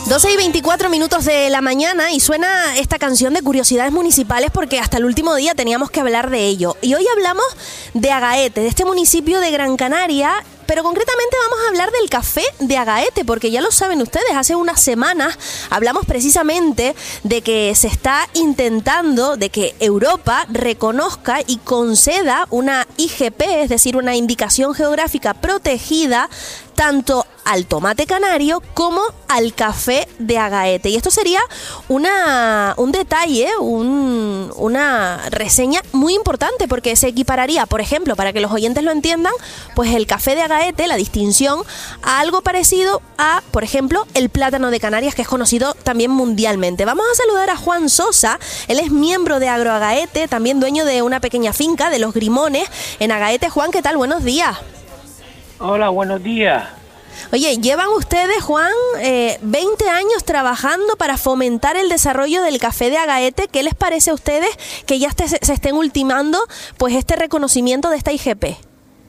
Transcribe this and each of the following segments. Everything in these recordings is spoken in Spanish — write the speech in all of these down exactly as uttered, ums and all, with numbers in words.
doce y veinticuatro minutos de la mañana y suena esta canción de curiosidades municipales porque hasta el último día teníamos que hablar de ello. Y hoy hablamos de Agaete, de este municipio de Gran Canaria, pero concretamente vamos a hablar del café de Agaete, porque ya lo saben ustedes, hace unas semanas hablamos precisamente de que se está intentando de que Europa reconozca y conceda una I G P, es decir, una indicación geográfica protegida, tanto al tomate canario como al café de Agaete. Y esto sería una, un detalle, un, una reseña muy importante, porque se equipararía, por ejemplo, para que los oyentes lo entiendan, pues el café de Agaete, la distinción, a algo parecido a, por ejemplo, el plátano de Canarias, que es conocido también mundialmente. Vamos a saludar a Juan Sosa, él es miembro de Agroagaete, también dueño de una pequeña finca de Los Grimones en Agaete. Juan, ¿qué tal? Buenos días. Hola, buenos días. Oye, llevan ustedes, Juan, eh, veinte años trabajando para fomentar el desarrollo del café de Agaete. ¿Qué les parece a ustedes que ya este, se estén ultimando pues este reconocimiento de esta I G P?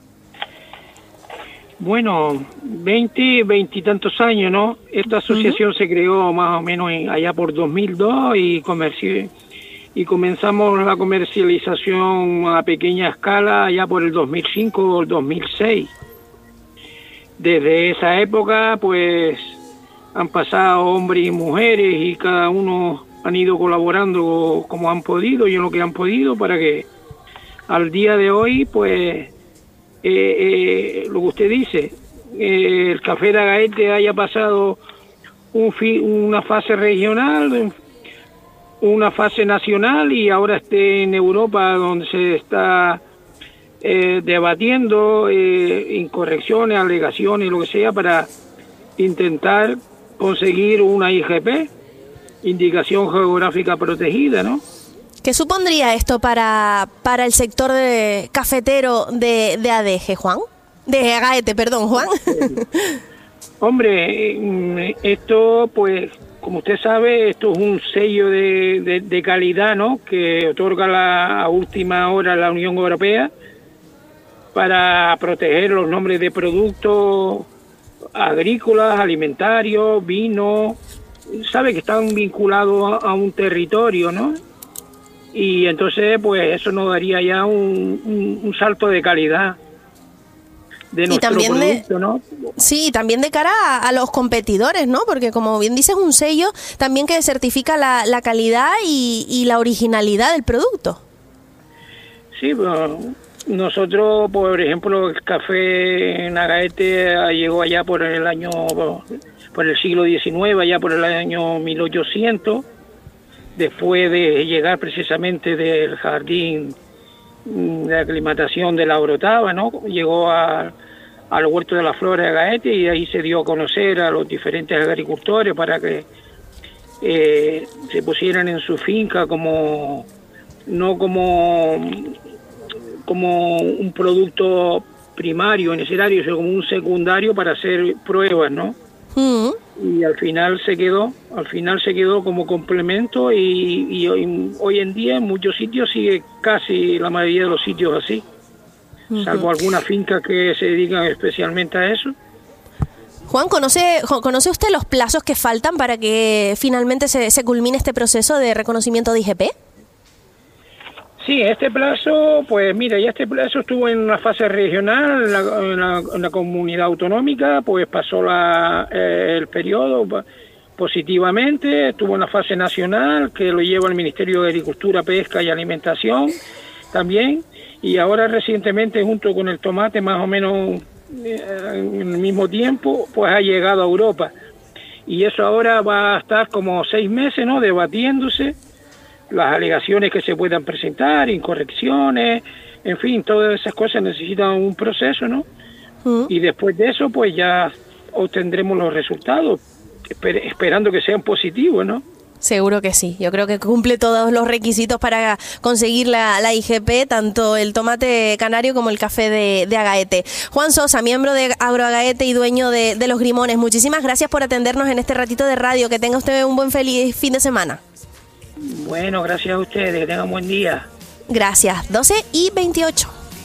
Bueno, veinte, veinte y tantos años, ¿no? Esta asociación uh-huh. se creó más o menos en, allá por dos mil dos y, comerci- y comenzamos la comercialización a pequeña escala allá por el dos mil cinco o el dos mil seis. Desde esa época, pues, han pasado hombres y mujeres y cada uno han ido colaborando como han podido y en lo que han podido para que al día de hoy, pues, eh, eh, lo que usted dice, eh, el café de Agaete haya pasado un fi- una fase regional, una fase nacional y ahora esté en Europa donde se está Eh, debatiendo eh, incorrecciones, alegaciones, lo que sea, para intentar conseguir una I G P, indicación geográfica protegida, ¿no? ¿Qué supondría esto para, para el sector de cafetero de, de A D G, Juan? De Agaete, perdón, Juan. Hombre, esto, pues, como usted sabe, esto es un sello de, de, de calidad, ¿no?, que otorga la, a última hora la Unión Europea para proteger los nombres de productos agrícolas, alimentarios, vino, sabe que están vinculados a, a un territorio, ¿no? Y entonces, pues eso nos daría ya un, un, un salto de calidad de nuestro producto, de, ¿no? Sí, también de cara a, a los competidores, ¿no? Porque como bien dices, un sello también que certifica la, la calidad y, y la originalidad del producto. Sí, bueno, nosotros, por ejemplo, el café en Agaete llegó allá por el año, por el siglo diecinueve, allá por el año mil ochocientos, después de llegar precisamente del jardín de aclimatación de la Orotava, ¿no? Llegó a, al huerto de las flores de Agaete y ahí se dio a conocer a los diferentes agricultores para que eh, se pusieran en su finca como, no como... como un producto primario, necesario, sino como un secundario para hacer pruebas, ¿no? Uh-huh. Y al final se quedó, al final se quedó como complemento y, y hoy, hoy en día en muchos sitios sigue casi la mayoría de los sitios así, uh-huh. salvo algunas fincas que se dedican especialmente a eso. Juan, ¿conoce, ¿conoce usted los plazos que faltan para que finalmente se, se culmine este proceso de reconocimiento de I G P? Sí, este plazo, pues mira, ya este plazo estuvo en una fase regional, en la, en la, en la comunidad autonómica, pues pasó la, eh, el periodo positivamente, estuvo en la fase nacional, que lo lleva el Ministerio de Agricultura, Pesca y Alimentación también, y ahora recientemente, junto con el tomate, más o menos eh, en el mismo tiempo, pues ha llegado a Europa. Y eso ahora va a estar como seis meses, ¿no?, debatiéndose las alegaciones que se puedan presentar, incorrecciones, en fin, todas esas cosas necesitan un proceso, ¿no? Uh-huh. Y después de eso, pues ya obtendremos los resultados, esper- esperando que sean positivos, ¿no? Seguro que sí. Yo creo que cumple todos los requisitos para conseguir la, la I G P, tanto el tomate canario como el café de, de Agaete. Juan Sosa, miembro de Agroagaete y dueño de, de Los Grimones, muchísimas gracias por atendernos en este ratito de radio. Que tenga usted un buen feliz fin de semana. Bueno, gracias a ustedes, que tengan buen día. Gracias, doce y veintiocho.